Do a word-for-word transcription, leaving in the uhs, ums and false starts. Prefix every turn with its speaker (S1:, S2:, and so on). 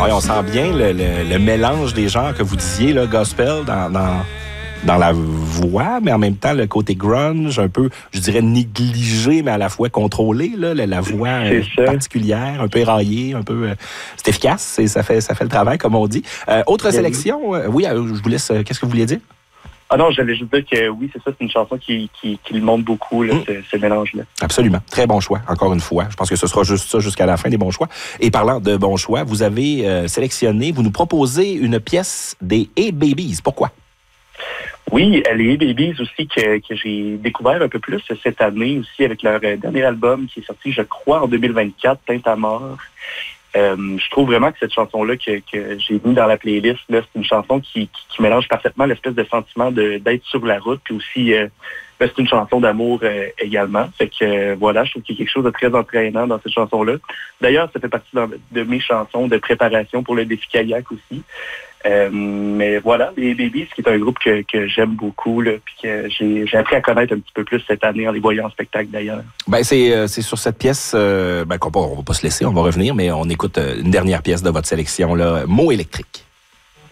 S1: Ouais, on sent bien le, le, le mélange des genres que vous disiez, là, gospel, dans, dans, dans la voix, mais en même temps, le côté grunge, un peu, je dirais, négligé, mais à la fois contrôlé, là, la, la voix euh, particulière, un peu éraillée, un peu... Euh, c'est efficace, et ça fait, ça fait le travail, comme on dit. Euh, autre oui. sélection, euh, oui, euh, je vous laisse, euh, qu'est-ce que vous vouliez dire?
S2: Ah non, j'allais juste dire que oui, c'est ça, c'est une chanson qui, qui, qui le montre beaucoup, là, mmh. ce, ce mélange-là.
S1: Absolument. Très bon choix, encore une fois. Je pense que ce sera juste ça jusqu'à la fin, des bons choix. Et parlant de bons choix, vous avez euh, sélectionné, vous nous proposez une pièce des Hey Babies. Pourquoi?
S2: Oui, les Hey Babies aussi que, que j'ai découvert un peu plus cette année aussi avec leur dernier album qui est sorti, je crois, en deux mille vingt-quatre, Teinte à mort. Euh, je trouve vraiment que cette chanson-là que, que j'ai mis dans la playlist, là, c'est une chanson qui, qui, qui mélange parfaitement l'espèce de sentiment de, d'être sur la route, puis aussi euh, ben, c'est une chanson d'amour euh, également. Fait que euh, voilà, je trouve qu'il y a quelque chose de très entraînant dans cette chanson-là. D'ailleurs, ça fait partie de, de mes chansons de préparation pour le défi kayak aussi. Euh, mais voilà, les Babies, qui est un groupe que, que j'aime beaucoup, là, puis que j'ai, j'ai appris à connaître un petit peu plus cette année en les voyant en spectacle d'ailleurs.
S1: Ben c'est, euh, c'est sur cette pièce euh, ben, qu'on va, on va pas se laisser, on va revenir, mais on écoute euh, une dernière pièce de votre sélection, là, Mots électriques.